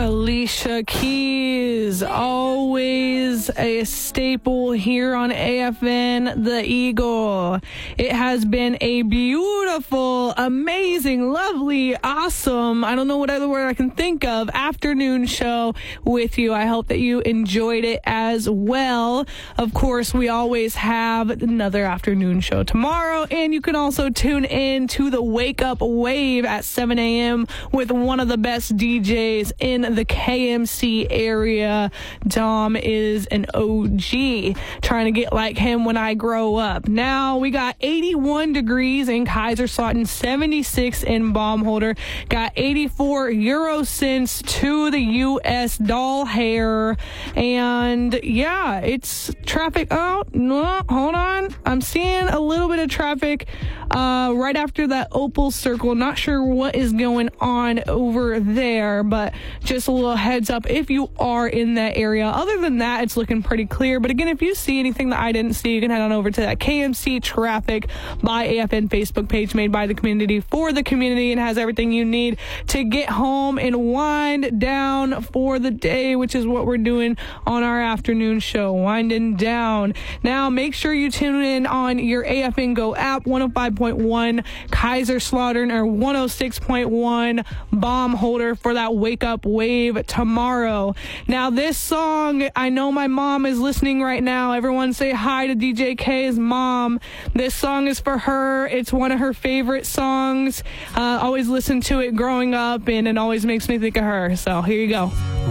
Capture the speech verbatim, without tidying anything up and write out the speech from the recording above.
Alicia Keys, always a staple here on A F N The Eagle. It has been a beautiful, amazing, lovely, awesome, I don't know what other word I can think of, afternoon show with you. I hope that you enjoyed it as well. Of course, we always have another afternoon show tomorrow, and you can also tune in to the Wake Up Wave at seven a.m. with one of the best D Js in the K M C area. Dom is an O G, trying to get like him when I grow up. Now we got eighty-one degrees in Kaiserslautern, seventy-six in Baumholder, got eighty-four euro cents to the U S doll hair, and yeah, it's traffic. Oh no, hold on, I'm seeing a little bit of traffic uh, right after that Opal Circle. Not sure what is going on over there, but just a little heads up if you are in that area. Other than that, it's looking pretty clear. But again, if you see anything that I didn't see, you can head on over to that K M C Traffic by A F N Facebook page, made by the community for the community, and has everything you need to get home and wind down for the day, which is what we're doing on our afternoon show, winding down. Now, make sure you tune in on your A F N Go app, one oh five point one Kaiserslautern or one oh six point one Baumholder for that Wake Up Wave tomorrow. Now, this song, I know my mom is listening right now. Everyone say hi to D J K's mom. This song is for her. It's one of her favorite songs. Uh, always listened to it growing up, and it always makes me think of her. So here you go.